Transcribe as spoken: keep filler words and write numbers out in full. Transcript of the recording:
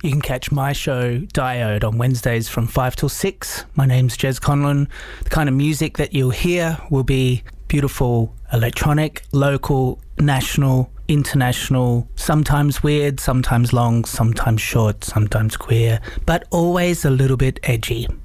You can catch my show, Diode, on Wednesdays from five till six. My name's Jez Conlon. The kind of music that you'll hear will be beautiful electronic, local, national, international, sometimes weird, sometimes long, sometimes short, sometimes queer, but always a little bit edgy.